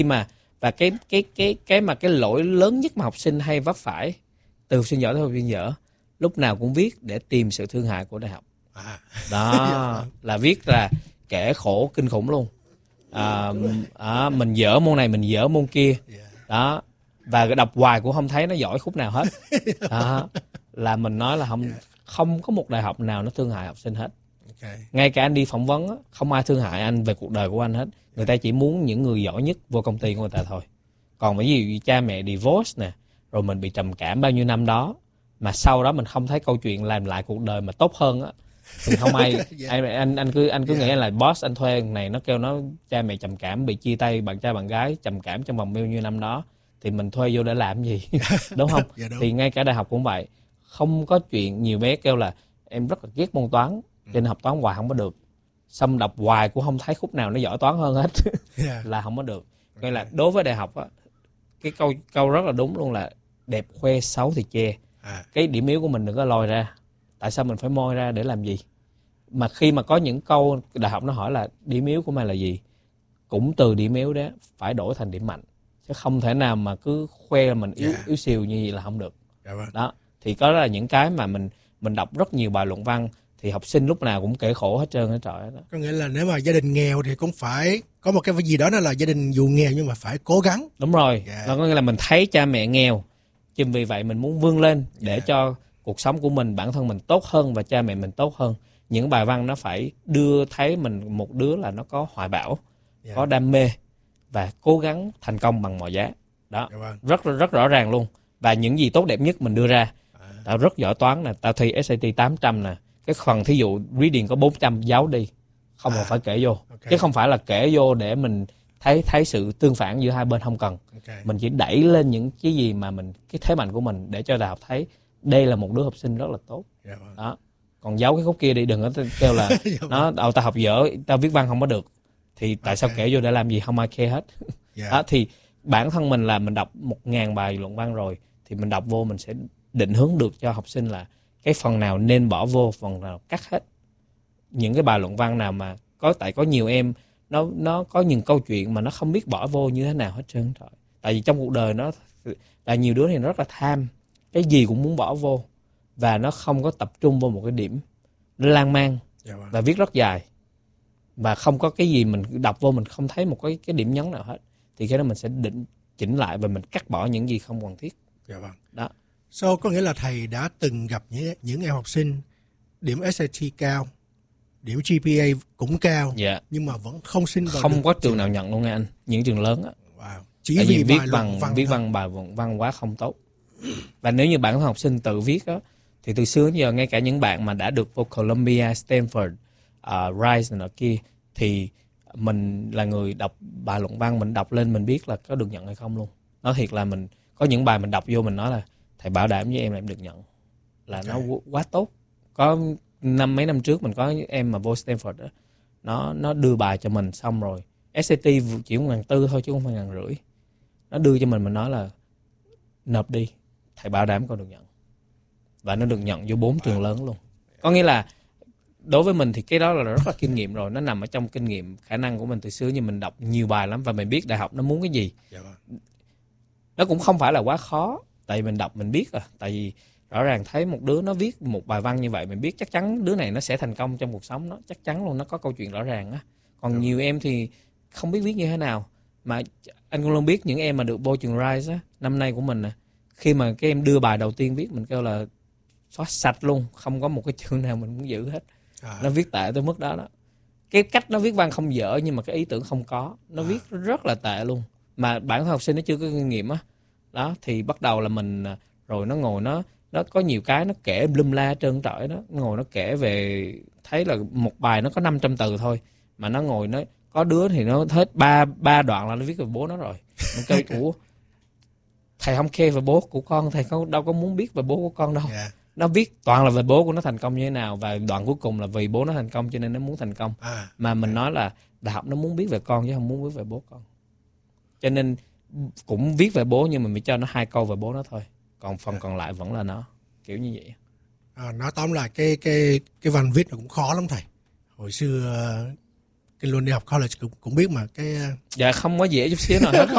mà và cái lỗi lớn nhất mà học sinh hay vấp phải từ học sinh giỏi tới học sinh dở, lúc nào cũng viết để tìm sự thương hại của đại học. Đó là viết là kể khổ kinh khủng luôn. Mình dở môn này, mình dở môn kia. Đó, và đọc hoài cũng không thấy nó giỏi khúc nào hết. Đó, là mình nói là không có một đại học nào nó thương hại học sinh hết. Ngay cả anh đi phỏng vấn á, không ai thương hại anh về cuộc đời của anh hết. Người ta chỉ muốn những người giỏi nhất vô công ty của người ta thôi. Còn ví dụ như cha mẹ divorce nè, rồi mình bị trầm cảm bao nhiêu năm đó, mà sau đó mình không thấy câu chuyện làm lại cuộc đời mà tốt hơn á, thì không ai. anh cứ nghĩ là boss anh thuê này, nó kêu nó cha mẹ trầm cảm, bị chia tay bạn trai bạn gái, trầm cảm trong vòng bao nhiêu năm đó, thì mình thuê vô để làm gì? Đúng không? Đúng. Thì ngay cả đại học cũng vậy. Không có chuyện nhiều bé kêu là em rất là ghét môn toán, cho nên học toán hoài không có được, xong đọc hoài cũng không thấy khúc nào nó giỏi toán hơn hết. Là không có được. Nên là đối với đại học á, cái câu rất là đúng luôn là đẹp khoe xấu thì che. Cái điểm yếu của mình đừng có lôi ra. Tại sao mình phải moi ra để làm gì? Mà khi mà có những câu đại học nó hỏi là điểm yếu của mày là gì, cũng từ điểm yếu đó phải đổi thành điểm mạnh, chứ không thể nào mà cứ khoe là mình yếu xìu như vậy là không được. Đó, thì có là những cái mà mình đọc rất nhiều bài luận văn thì học sinh lúc nào cũng kể khổ hết trơn hết trọi đó. Có nghĩa là nếu mà gia đình nghèo thì cũng phải có một cái gì đó là gia đình dù nghèo nhưng mà phải cố gắng. Đúng rồi. Nó có nghĩa là mình thấy cha mẹ nghèo, chính vì vậy mình muốn vươn lên để cho cuộc sống của mình, bản thân mình tốt hơn và cha mẹ mình tốt hơn. Những bài văn nó phải đưa thấy mình một đứa là nó có hoài bão, có đam mê và cố gắng thành công bằng mọi giá. Đó, rất rõ ràng luôn. Và những gì tốt đẹp nhất mình đưa ra. Tao rất giỏi toán nè, tao thi SAT 800 nè. Cái phần thí dụ reading có 400 giấu đi, không phải kể vô. Chứ không phải là kể vô để mình thấy sự tương phản giữa hai bên, không cần. Mình chỉ đẩy lên những cái gì mà cái thế mạnh của mình để cho đại học thấy đây là một đứa học sinh rất là tốt. Đó. Còn giấu cái khúc kia đi, đừng có kêu là tao học dở, tao viết văn không có được. Thì tại sao kể vô để làm gì, không ai care hết. Đó, thì bản thân mình là mình đọc 1000 bài luận văn rồi, thì mình đọc vô mình sẽ định hướng được cho học sinh là cái phần nào nên bỏ vô, phần nào cắt hết. Những cái bài luận văn nào mà có nhiều em nó có những câu chuyện mà nó không biết bỏ vô như thế nào hết trơn trời. Tại vì trong cuộc đời nó là nhiều đứa thì nó rất là tham, cái gì cũng muốn bỏ vô và nó không có tập trung vô một cái điểm, nó lan man và viết rất dài và không có cái gì mình đọc vô mình không thấy một cái điểm nhấn nào hết, thì cái đó mình sẽ định chỉnh lại và mình cắt bỏ những gì không cần thiết. Đó. So có nghĩa là thầy đã từng gặp những em học sinh điểm SAT cao, điểm GPA cũng cao, nhưng mà vẫn không xin vào. Không có trường nào nhận luôn nha anh, những trường lớn á. Chỉ vì viết bài văn quá không tốt. Và nếu như bản thân học sinh tự viết á, thì từ xưa đến giờ ngay cả những bạn mà đã được vô Columbia, Stanford, Rice này kia, thì mình là người đọc bài luận văn, mình đọc lên mình biết là có được nhận hay không luôn. Nói thiệt là mình có những bài mình đọc vô mình nói là thầy bảo đảm với em là em được nhận, là nó quá tốt. Có mấy năm trước mình có em mà vô Stanford đó, nó đưa bài cho mình xong rồi SAT chỉ 1.400 thôi chứ không phải 1.500. Nó đưa cho mình nói là nộp đi, thầy bảo đảm con được nhận. Và nó được nhận vô 4 trường lớn luôn. Có nghĩa là đối với mình thì cái đó là rất là kinh nghiệm rồi, nó nằm ở trong kinh nghiệm khả năng của mình từ xưa, như mình đọc nhiều bài lắm và mình biết đại học nó muốn cái gì. Nó cũng không phải là quá khó, tại vì mình đọc mình biết tại vì rõ ràng thấy một đứa nó viết một bài văn như vậy, mình biết chắc chắn đứa này nó sẽ thành công trong cuộc sống, nó chắc chắn luôn, nó có câu chuyện rõ ràng á. Còn nhiều em thì không biết viết như thế nào, mà anh cũng luôn biết những em mà được vô trường Rice á, năm nay của mình khi mà cái em đưa bài đầu tiên viết, mình kêu là xóa sạch luôn, không có một cái chữ nào mình muốn giữ hết. Nó viết tệ tới mức đó đó. Cái cách nó viết văn không dở, nhưng mà cái ý tưởng không có, nó viết rất là tệ luôn. Mà bản thân học sinh nó chưa có kinh nghiệm á. Đó, thì bắt đầu là mình rồi nó ngồi nó có nhiều cái nó kể lum la trơn trọi đó, ngồi nó kể về, thấy là một bài nó có 500 từ thôi mà nó ngồi nó có đứa thì nó hết ba đoạn là nó viết về bố nó rồi. Nó kêu ủa thầy không care về bố của con, thầy đâu có muốn biết về bố của con đâu. Nó viết toàn là về bố của nó thành công như thế nào, và đoạn cuối cùng là vì bố nó thành công cho nên nó muốn thành công. Mà mình nói là đại học nó muốn biết về con chứ không muốn biết về bố con, cho nên cũng viết về bố nhưng mà mình cho nó 2 câu về bố nó thôi, còn phần còn lại vẫn là nó, kiểu như vậy. Nói tóm lại cái văn viết nó cũng khó lắm thầy. Hồi xưa cái luôn đi học college cũng biết mà cái dạ không có dễ chút xíu nào hết.